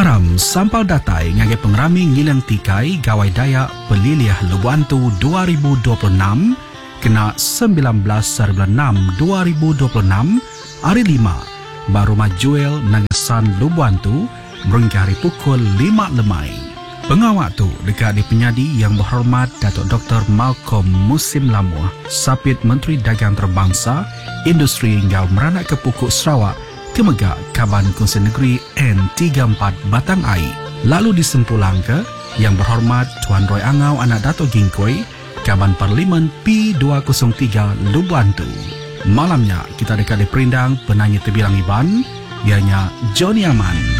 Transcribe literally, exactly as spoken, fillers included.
Aram sampal datai ngagai pengrami ngilang tikai gawai daya peliliah Lebuantu dua ribu dua puluh enam kena sembilan belas bulan enam dua ribu dua puluh enam hari lima baru majuel nangasan Lebuantu merungki hari pukul lima lemai. Pengawak tu dekat di penyadi yang berhormat Datuk Doktor Malcolm Musim Lamuh, Sapit Menteri Dagang Terbangsa, Industri hingga meranak ke Pokok Sarawak, Kemegak Kaban Kongsi Negeri N tiga puluh empat Batang Ai. Lalu di Sempulangka yang berhormat Tuan Roy Angau anak Dato' Gingkoi, Kaban Parlimen P dua kosong tiga Lebuantu. Malamnya kita dekat di perindang penanya terbilang Iban, dianya Johnny Aman.